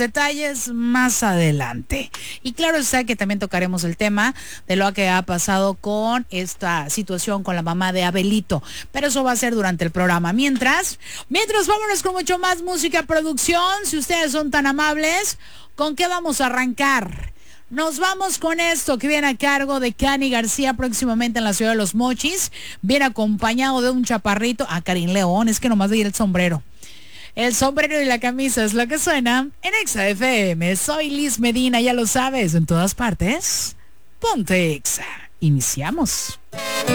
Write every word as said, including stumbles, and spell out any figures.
detalles más adelante. Y claro está que también tocaremos el tema de lo que ha pasado con esta situación con la mamá de Abelito. Pero eso va a ser durante el programa. Mientras, mientras vámonos con mucho más música, producción. Si ustedes son tan amables, ¿con qué vamos a arrancar? Nos vamos con esto que viene a cargo de Cani García próximamente en la ciudad de Los Mochis. Viene acompañado de un chaparrito. A Karim León, es que nomás veía el sombrero. El sombrero y la camisa es lo que suena en Exa F M. Soy Liz Medina, ya lo sabes, en todas partes. Ponte Exa. Iniciamos.